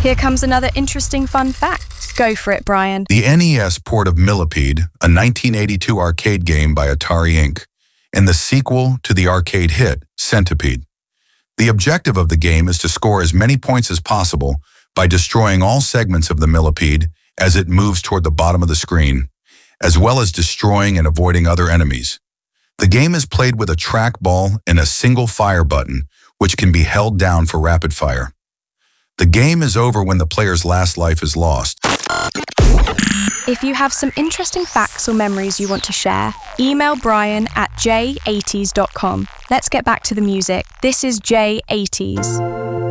Here comes another interesting fun fact. Go for it, Brian. The NES port of Millipede, a 1982 arcade game by Atari Inc., and the sequel to the arcade hit, Centipede. The objective of the game is to score as many points as possible by destroying all segments of the millipede as it moves toward the bottom of the screen, as well as destroying and avoiding other enemies. The game is played with a trackball and a single fire button, which can be held down for rapid fire. The game is over when the player's last life is lost. If you have some interesting facts or memories you want to share, email Brian at j80s.com. Let's get back to the music. This is J80s.